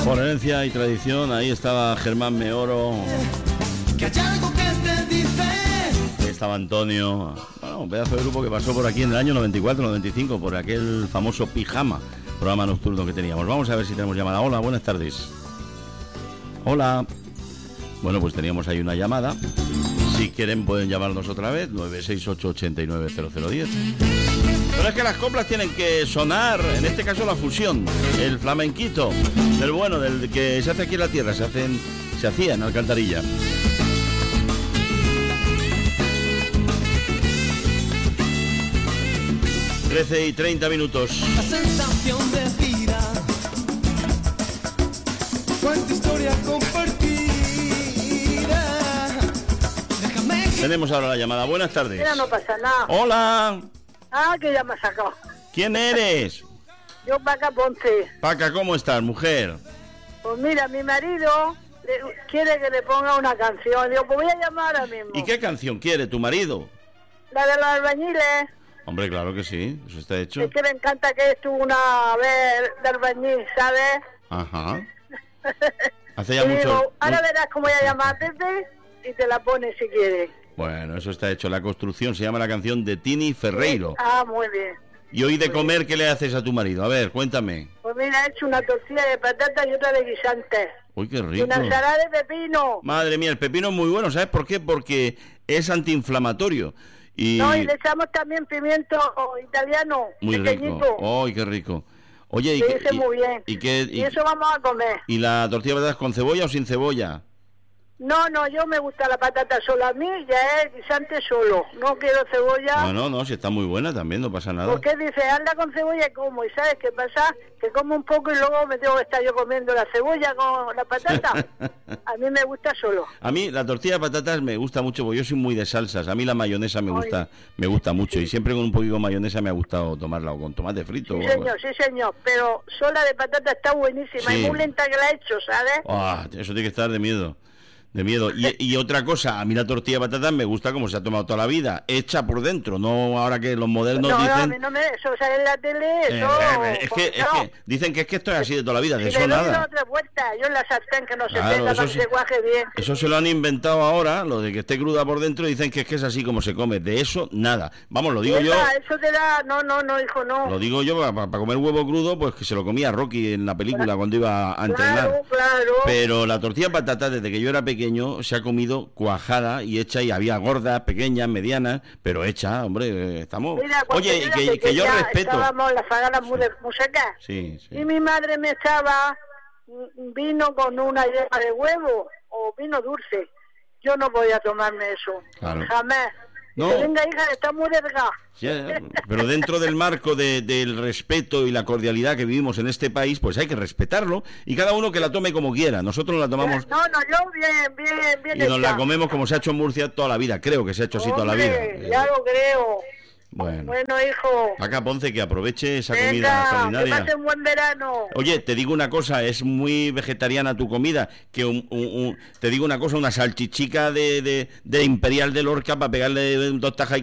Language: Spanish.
Por herencia y tradición, ahí estaba Germán Meoro. Estaba Antonio. Bueno, un pedazo de grupo que pasó por aquí en el año 94-95, por aquel famoso Pijama, programa nocturno que teníamos. Vamos a ver si tenemos llamada. Hola, buenas tardes. Hola. Bueno, pues teníamos ahí una llamada. Si quieren pueden llamarnos otra vez, 968-890010. Pero es que las coplas tienen que sonar, en este caso la fusión, el flamenquito, del bueno, del que se hace aquí en la tierra, se hacía en Alcantarilla. Trece y 30 minutos. La sensación de vida, cuánta historia compartida. Déjame que... Tenemos ahora la llamada. Buenas tardes. Mira, no pasa nada. Hola. Que ya me ha sacado. ¿Quién eres? Yo, Paca Ponce. Paca, ¿cómo estás, mujer? Pues mira, mi marido quiere que le ponga una canción. Digo, pues voy a llamar ahora mismo. ¿Y qué canción quiere tu marido? La de los albañiles. Hombre, claro que sí, eso está hecho. Es que me encanta que estuvo una vez de albañil, ¿sabes? Ajá. Hace ya y mucho... digo, ahora verás cómo voy a llamar Pepe y te la pones si quieres. Bueno, eso está hecho. La construcción se llama la canción de Tini Ferreiro. Muy bien. Y hoy de comer, ¿qué le haces a tu marido? A ver, cuéntame. Pues mira, he hecho una tortilla de patata y otra de guisantes. Uy, qué Y rico. una ensalada de pepino. Madre mía, el pepino es muy bueno, ¿sabes por qué? Porque es antiinflamatorio. Y No, y le echamos también pimiento italiano, muy pequeñito. rico. ¡Ay, qué rico! Oye, Sí, ese muy bien. ¿Y eso vamos a comer. ¿Y la tortilla de patatas con cebolla o sin cebolla? No, yo me gusta la patata sola. A mí ya es guisante solo. No quiero cebolla. No, si está muy buena también, no pasa nada. Porque dice, anda con cebolla y como. ¿Y sabes qué pasa? Que como un poco y luego me tengo que estar yo comiendo la cebolla con la patata. A mí me gusta solo. A mí la tortilla de patatas me gusta mucho, porque yo soy muy de salsas. A mí la mayonesa me gusta mucho. Y siempre con un poquito de mayonesa me ha gustado tomarla, o con tomate frito. Sí, señor. Pero sola de patata está buenísima. Sí. Y muy lenta que la he hecho, ¿sabes? Eso tiene que estar de miedo. Y otra cosa, a mí la tortilla de patatas me gusta como se ha tomado toda la vida, hecha por dentro, no ahora que los modernos dicen... No, a mí no me... Eso sale en la tele, eso... es que dicen que esto es así de toda la vida, de eso le doy nada. otra vuelta, yo en la sartén que no se Claro, tenga, eso no sí. se cuaje bien. Eso se lo han inventado ahora, lo de que esté cruda por dentro, dicen que es así como se come, de eso nada. Vamos, lo digo yo... Eso te da... No, hijo, no. Lo digo yo, para comer huevo crudo, pues que se lo comía Rocky en la película cuando iba a entrenar. Claro. Pero la tortilla de patata, desde que yo era pequeño, se ha comido cuajada y hecha, y había gordas, pequeñas, medianas, pero hecha, hombre, estamos... Mira, oye, y que yo respeto... Estábamos las fagadas muy secas. Sí. Y mi madre me echaba vino con una yema de huevo o vino dulce. Yo no podía tomarme eso. Claro. Jamás. No. Que venga, hija, está muy delgada. Sí, pero dentro del marco del respeto y la cordialidad que vivimos en este país, pues hay que respetarlo, y cada uno que la tome como quiera. Nosotros la tomamos... No, yo bien. Y nos la comemos como se ha hecho en Murcia toda la vida. Creo que se ha hecho así toda la vida. Ya lo creo. Bueno, hijo. Paca Ponce, que aproveche esa Venga, comida extraordinaria. que pase un buen verano. Oye, te digo una cosa, es muy vegetariana tu comida, que te digo una cosa, una salchichica de Imperial de Lorca para pegarle dos tajas